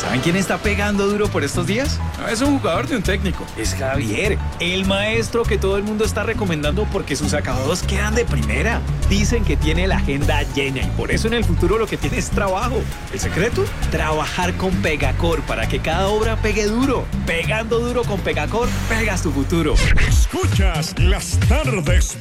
¿Saben quién está pegando duro por estos días? No es un jugador de un técnico, es Javier, el maestro que todo el mundo está recomendando porque sus acabados quedan de primera. Dicen que tiene la agenda llena y por eso en el futuro lo que tiene es trabajo. ¿El secreto? Trabajar con Pegacor para que cada obra pegue duro. Pegando duro con Pegacor, pegas tu futuro. Escuchas las tardes